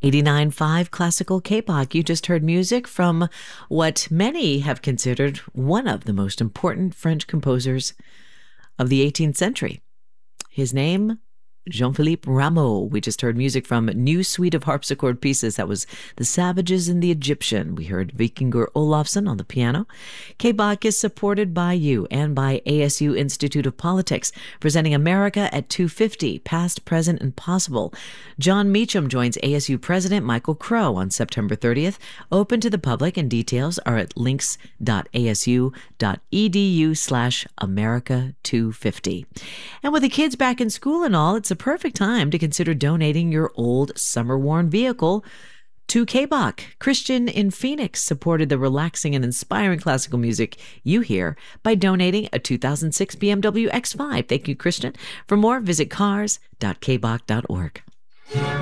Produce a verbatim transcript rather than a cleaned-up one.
eighty-nine point five Classical K-Pop. You just heard music from what many have considered one of the most important French composers of the eighteenth century. His name, Jean-Philippe Rameau. We just heard music from New Suite of Harpsichord Pieces. That was The Savages and the Egyptian. We heard Vikingur Olafsson on the piano. K-Bach is supported by you and by A S U Institute of Politics, presenting America at two fifty, Past, Present, and Possible. John Meacham joins A S U President Michael Crow on September thirtieth. Open to the public, and details are at links.asu.edu slash America 250. And with the kids back in school and all, it's a perfect time to consider donating your old summer-worn vehicle to K-Bach. Christian in Phoenix supported the relaxing and inspiring classical music you hear by donating a two thousand six B M W X five. Thank you, Christian. For more, visit cars dot k bach dot org.